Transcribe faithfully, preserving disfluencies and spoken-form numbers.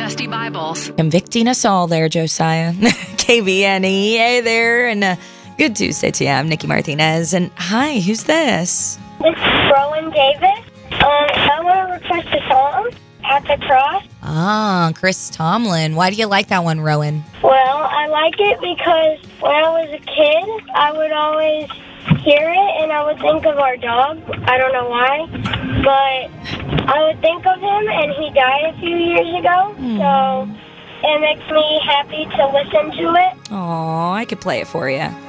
Dusty Bibles. Convicting us all there, Josiah. K B N E. Hey there, and uh, good Tuesday to you. I'm Nikki Martinez, and hi, who's this? This is Rowan Davis. Um, I want to request a song, At the Cross. Ah, Chris Tomlin. Why do you like that one, Rowan? Well, I like it because when I was a kid, I would always hear it, and I would think of our dog. I don't know why, but I would think of him, and he died a few years ago, mm. so it makes me happy to listen to it. Oh, I could play it for you.